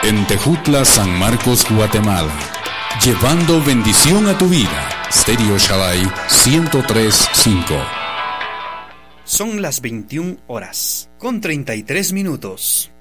En Tejutla, San Marcos, Guatemala. Llevando bendición a tu vida. Stereo Shaddai 103.5. Son las 21 horas, con 33 minutos.